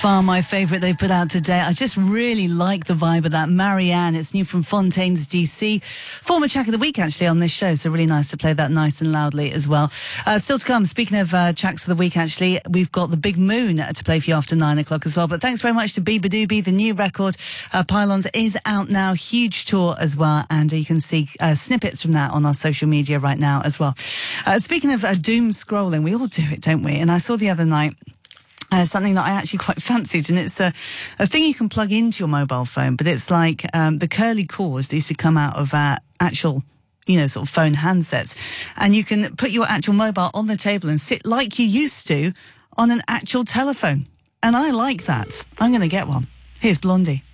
Far my favourite they put out today. I just really like the vibe of that. Marianne, it's new from Fontaines DC. Former track of the week, actually, on this show, so really nice to play that nice and loudly as well. Still to come, speaking of tracks of the week, actually, we've got The Big Moon to play for you after 9 o'clock as well. But thanks very much to Biba Doobie. The new record, Pylons, is out now. Huge tour as well, and you can see snippets from that on our social media right now as well. Speaking of doom scrolling, we all do it, don't we? And I saw the other night something that I actually quite fancied, and it's a thing you can plug into your mobile phone, but it's like the curly cords that used to come out of actual, sort of phone handsets, and you can put your actual mobile on the table and sit like you used to on an actual telephone. And I like that. I'm going to get one. Here's Blondie.